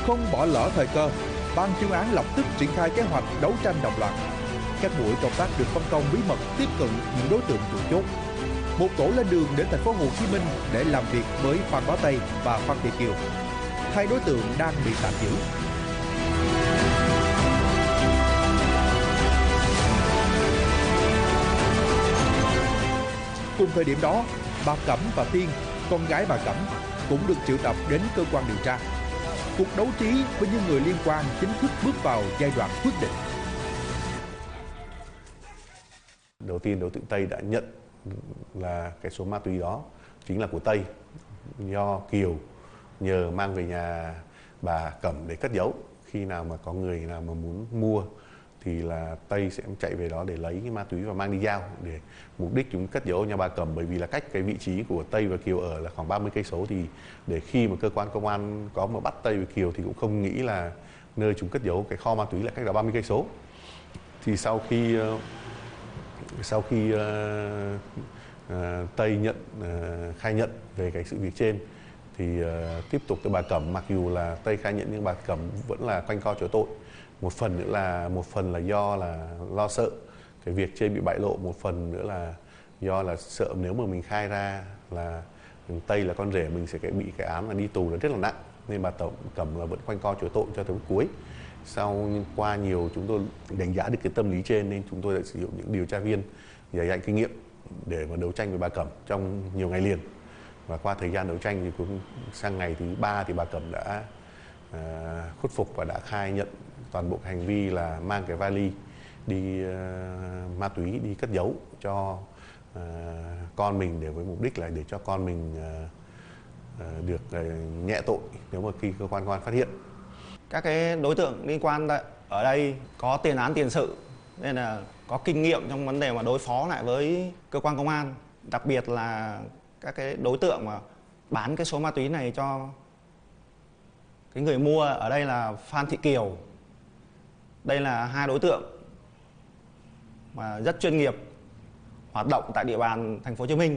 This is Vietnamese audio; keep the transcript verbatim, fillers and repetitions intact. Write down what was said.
Không bỏ lỡ thời cơ, ban chuyên án lập tức triển khai kế hoạch đấu tranh đồng loạt. Các mũi công tác được phân công bí mật tiếp cận những đối tượng chủ chốt. Một tổ lên đường đến thành phố Hồ Chí Minh để làm việc với Phan Bá Tây và Phan Thị Kiều. Hai đối tượng đang bị tạm giữ. Cùng thời điểm đó, bà Cẩm và Tiên, con gái bà Cẩm, cũng được triệu tập đến cơ quan điều tra. Cuộc đấu trí với những người liên quan chính thức bước vào giai đoạn quyết định. Đầu tiên, đối tượng Tây đã nhận là cái số ma túy đó chính là của Tây, do Kiều nhờ mang về nhà bà Cẩm để cất giấu. Khi nào mà có người nào mà muốn mua thì là Tây sẽ chạy về đó để lấy cái ma túy và mang đi giao, để mục đích chúng cất giấu ở nhà bà Cẩm, bởi vì là cách cái vị trí của Tây và Kiều ở là khoảng ba mươi cây số, thì để khi mà cơ quan công an có mà bắt Tây và Kiều thì cũng không nghĩ là nơi chúng cất giấu cái kho ma túy lại cách đó ba mươi cây số. Thì sau khi sau khi uh, uh, Tây nhận uh, khai nhận về cái sự việc trên thì uh, tiếp tục tới bà Cẩm, mặc dù là Tây khai nhận nhưng bà Cẩm vẫn là quanh co chối tội. Một phần nữa là một phần là do là lo sợ cái việc trên bị bại lộ, một phần nữa là do là sợ nếu mà mình khai ra là Tây là con rể mình sẽ bị cái án là đi tù là rất là nặng, nên bà Tổng Cẩm là vẫn quanh co chối tội cho tới cuối. Sau qua nhiều chúng tôi đánh giá được cái tâm lý trên nên chúng tôi đã sử dụng những điều tra viên dày dặn kinh nghiệm để mà đấu tranh với bà Cẩm trong nhiều ngày liền. Và qua thời gian đấu tranh thì cũng sang ngày thứ ba thì bà Cẩm đã uh, khuất phục và đã khai nhận toàn bộ hành vi là mang cái vali đi uh, ma túy đi cất giấu cho uh, con mình, để với mục đích là để cho con mình uh, uh, được uh, nhẹ tội nếu mà khi cơ quan công an phát hiện. Các cái đối tượng liên quan ở đây có tiền án tiền sự nên là có kinh nghiệm trong vấn đề mà đối phó lại với cơ quan công an, đặc biệt là các cái đối tượng mà bán cái số ma túy này cho cái người mua ở đây là Phan Thị Kiều. Đây là hai đối tượng mà rất chuyên nghiệp hoạt động tại địa bàn thành phố Hồ Chí Minh.